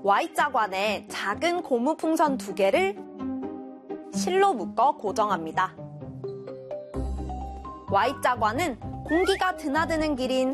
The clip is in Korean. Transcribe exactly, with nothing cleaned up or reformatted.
Y자관에 작은 고무 풍선 두 개를 실로 묶어 고정합니다. Y자관은 공기가 드나드는 길인